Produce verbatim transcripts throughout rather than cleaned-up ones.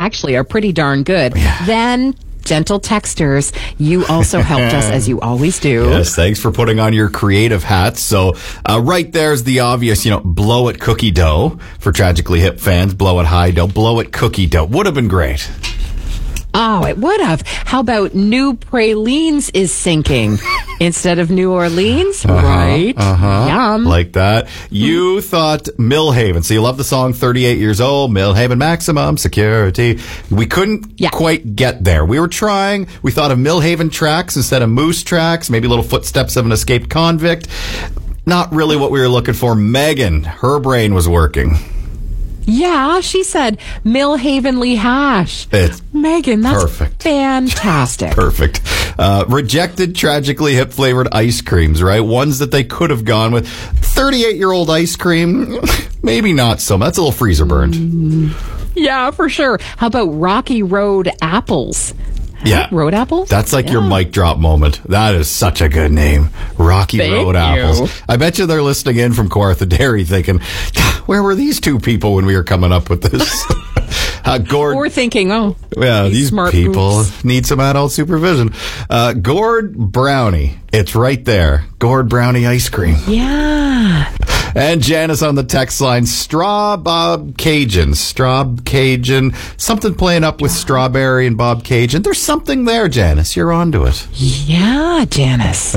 actually are pretty darn good. Yeah. Then, gentle texters, you also helped us, as you always do. Yes, thanks for putting on your creative hats. So uh, right there's the obvious, you know, Blow It cookie dough for Tragically Hip fans. Blow It high dough. Blow It cookie dough. Would have been great. Oh, it would have. How about New Pralines is sinking instead of New Orleans? Uh-huh, right. Uh-huh. Yum. Like that. You thought Millhaven. So you love the song thirty-eight years old, Millhaven Maximum Security. We couldn't Yeah. quite get there. We were trying. We thought of Millhaven tracks instead of Moose tracks, maybe little footsteps of an escaped convict. Not really what we were looking for. Megan, her brain was working. Yeah, she said Millhavenly hash. It's Megan, that's perfect. fantastic. Perfect. Uh, rejected Tragically Hip flavored ice creams, right? Ones that they could have gone with. thirty-eight-year-old ice cream, maybe not so much. That's a little freezer burned. Mm, yeah, for sure. How about Rocky Road apples? Yeah. Road apples? That's like yeah. your mic drop moment. That is such a good name. Rocky Thank Road you. Apples. I bet you they're listening in from Kawartha Dairy thinking, where were these two people when we were coming up with this? uh, Gord, Or thinking, oh, yeah, these these smart people boobs. need some adult supervision. Uh, Gord Brownie. It's right there. Gord Brownie ice cream. Yeah. And Janice on the text line, Straw Bob Cajun. Straw Cajun. Something playing up with strawberry and Bob Cajun. There's something there, Janice. You're onto it. Yeah, Janice.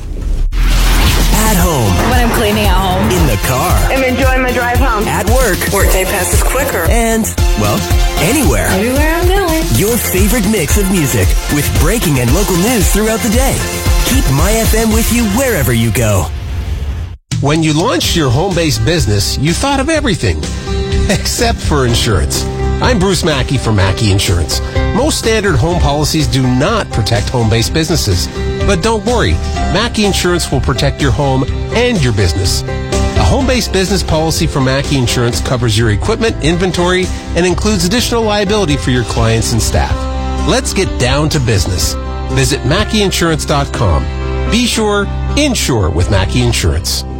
At home. When I'm cleaning at home. In the car. I'm enjoying my drive home. At work. Workday passes quicker. And, well, anywhere. Everywhere I'm going. Your favorite mix of music with breaking and local news throughout the day. Keep My F M with you wherever you go. When you launched your home-based business, you thought of everything, except for insurance. I'm Bruce Mackey from Mackey Insurance. Most standard home policies do not protect home-based businesses. But don't worry, Mackey Insurance will protect your home and your business. A home-based business policy from Mackey Insurance covers your equipment, inventory, and includes additional liability for your clients and staff. Let's get down to business. Visit Mackey Insurance dot com. Be sure, insure with Mackey Insurance.